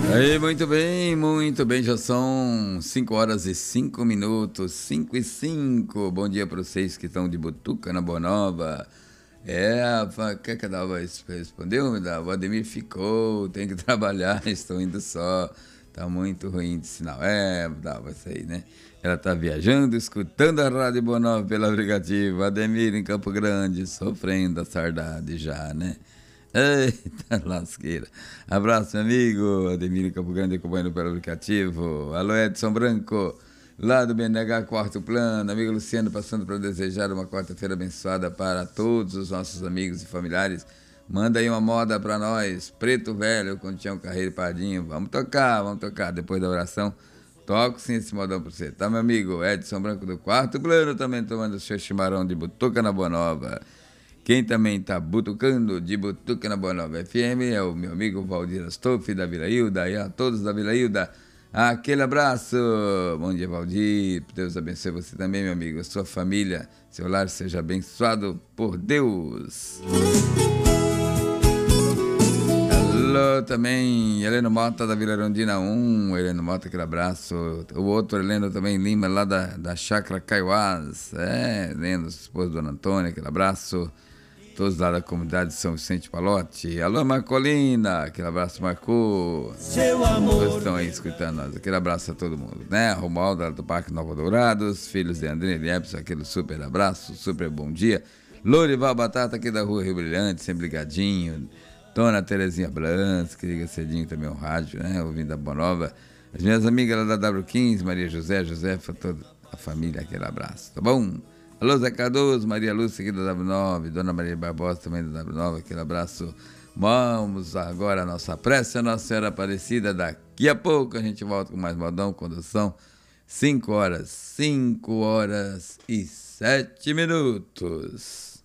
Aí, muito bem, já são 5 horas e 5 minutos, 5 e 5. Bom dia para vocês que estão de Butuca, na Boa Nova. Quer que a Dalva respondeu? O Ademir ficou, tem que trabalhar, estou indo só. Tá muito ruim de sinal. Dalva, isso aí, né? Ela tá viajando, escutando a Rádio Boa Nova pelo aplicativo. Ademir em Campo Grande, sofrendo a saudade já, né? Eita lasqueira. Abraço, meu amigo. Ademir em Campo Grande acompanhando pelo aplicativo. Alô, Edson Branco, lá do BNH Quarto Plano. Amigo Luciano, passando para desejar uma quarta-feira abençoada para todos os nossos amigos e familiares. Manda aí uma moda para nós. Preto Velho, com Tião Carreiro e Pardinho. Vamos tocar. Depois da oração, toco sim esse modão para você. Tá, meu amigo? Edson Branco do Quarto Plano, também tomando o seu chimarrão de Butuca na Boa Nova. Quem também tá butucando de Butuca na Boa Nova FM é o meu amigo Valdir Astoff da Vila Hilda, e a todos da Vila Hilda, aquele abraço. Bom dia, Valdir. Deus abençoe você também, meu amigo, a sua família, seu lar seja abençoado por Deus. Alô, também, Heleno Mota da Vila Arondina 1, Heleno Mota, aquele abraço. O outro Heleno também, Lima, lá da Chácara Caiuás, Heleno, esposo do Dona Antônia, aquele abraço. Todos lá da comunidade de São Vicente Palote. Alô, Marcolina, aquele abraço, Marco. Todos estão aí escutando nós. Aquele abraço a todo mundo, né? Romualdo, lá do Parque Nova Dourados, filhos de André e Epson, aquele super abraço, super bom dia. Lorival Batata, aqui da Rua Rio Brilhante, sempre ligadinho. Dona Terezinha Blans, que liga cedinho também ao rádio, né? Ouvindo a Boa Nova. As minhas amigas lá da W15, Maria José, Josefa, toda a família, aquele abraço, tá bom? Alô, Zé Cardoso, Maria Lúcia aqui da W9, Dona Maria Barbosa também da W9, aquele abraço. Vamos agora a nossa prece, a Nossa Senhora Aparecida. Daqui a pouco a gente volta com mais modão, condução. 5 horas e 7 minutos.